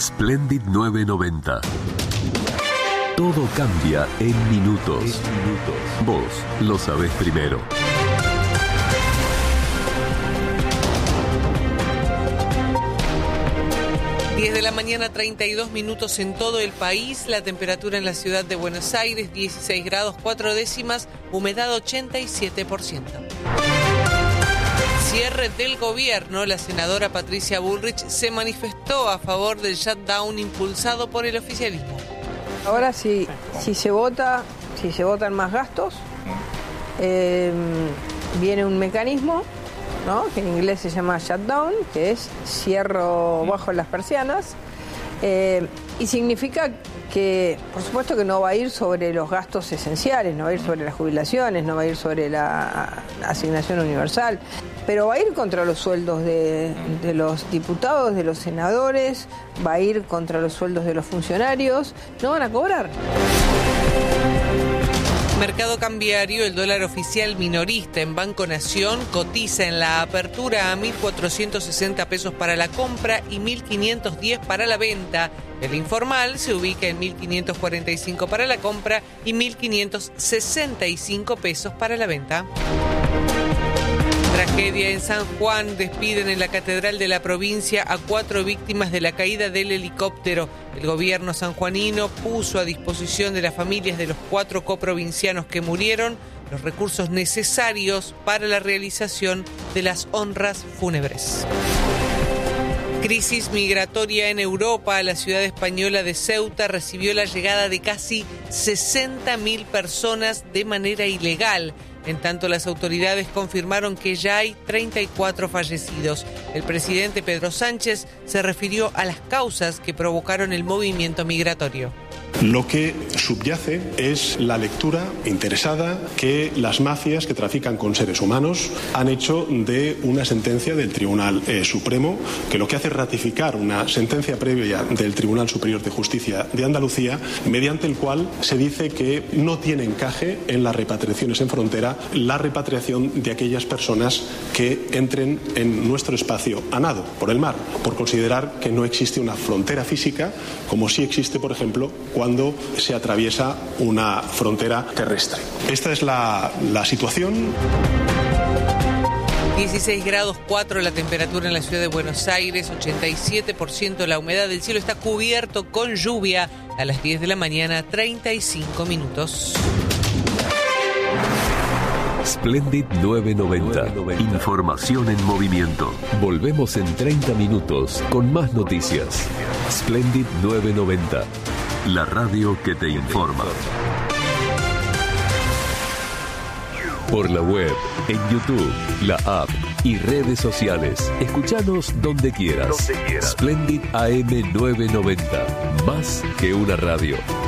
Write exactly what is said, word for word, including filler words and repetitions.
Splendid nueve noventa. Todo cambia en minutos. minutos. Vos lo sabés primero. diez de la mañana, treinta y dos minutos en todo el país. La temperatura en la ciudad de Buenos Aires, dieciséis grados cuatro décimas, humedad ochenta y siete por ciento. Cierre del gobierno. La senadora Patricia Bullrich se manifestó a favor del shutdown impulsado por el oficialismo. Ahora si, si se vota, si se votan más gastos, eh, viene un mecanismo, ¿no?, que en inglés se llama shutdown, que es cierro bajo las persianas, eh, y significa que, por supuesto que no va a ir sobre los gastos esenciales, no va a ir sobre las jubilaciones, no va a ir sobre la asignación universal, pero va a ir contra los sueldos de, de los diputados, de los senadores, va a ir contra los sueldos de los funcionarios, no van a cobrar. Mercado cambiario. El dólar oficial minorista en Banco Nación cotiza en la apertura a mil cuatrocientos sesenta pesos para la compra y mil quinientos diez para la venta. El informal se ubica en mil quinientos cuarenta y cinco para la compra y mil quinientos sesenta y cinco pesos para la venta. Tragedia en San Juan. Despiden en la Catedral de la provincia a cuatro víctimas de la caída del helicóptero. El gobierno sanjuanino puso a disposición de las familias de los cuatro coprovincianos que murieron los recursos necesarios para la realización de las honras fúnebres. Crisis migratoria en Europa. La ciudad española de Ceuta recibió la llegada de casi sesenta mil personas de manera ilegal. En tanto, las autoridades confirmaron que ya hay treinta y cuatro fallecidos. El presidente Pedro Sánchez se refirió a las causas que provocaron el movimiento migratorio. Lo que subyace es la lectura interesada que las mafias que trafican con seres humanos han hecho de una sentencia del Tribunal eh, Supremo, que lo que hace es ratificar una sentencia previa del Tribunal Superior de Justicia de Andalucía, mediante el cual se dice que no tiene encaje en las repatriaciones en frontera la repatriación de aquellas personas que entren en nuestro espacio a nado, por el mar, por considerar que no existe una frontera física, como sí existe, por ejemplo, cuando se atraviesa una frontera terrestre. Esta es la, la situación. dieciséis grados cuatro la temperatura en la ciudad de Buenos Aires, ochenta y siete por ciento la humedad. Del cielo está cubierto con lluvia. A las diez de la mañana, treinta y cinco minutos. Splendid nueve noventa. Información en movimiento. Volvemos en treinta minutos con más noticias. Splendid nueve noventa. La radio que te informa. Por la web, en YouTube, la app y redes sociales. Escuchanos donde quieras. Donde quieras. Splendid A M nueve noventa. Más que una radio.